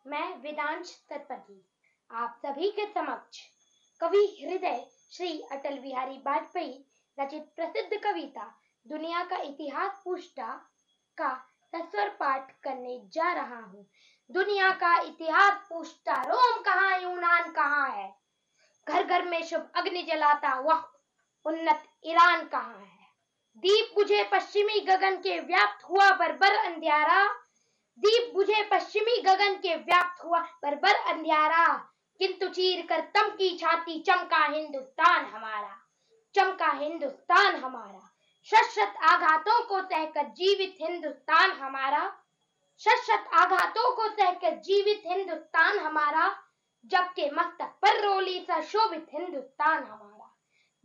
मैं वेदांश तत्पति आप सभी के समक्ष कवि हृदय श्री अटल बिहारी वाजपेयी रचित प्रसिद्ध कविता दुनिया का इतिहास पूछता का सस्वर पाठ करने जा रहा हूँ। दुनिया का इतिहास पूछता रोम कहाँ यूनान कहाँ है, घर घर में शुभ अग्नि जलाता वह उन्नत ईरान कहाँ है। दीप बुझे पश्चिमी गगन के व्याप्त हुआ बर्बर अंधियारा, दीप बुझे पश्चिमी गगन के व्याप्त हुआ बर्बर अंधियारा, किंतु चीर कर तम की छाती चमका हिंदुस्तान हमारा, चमका हिंदुस्तान हमारा। शत आघातों को सहकर जीवित हिंदुस्तान हमारा, शत आघातों को सहकर जीवित हिंदुस्तान हमारा, जबकि मस्तक पर रोली सा शोभित हिंदुस्तान हमारा।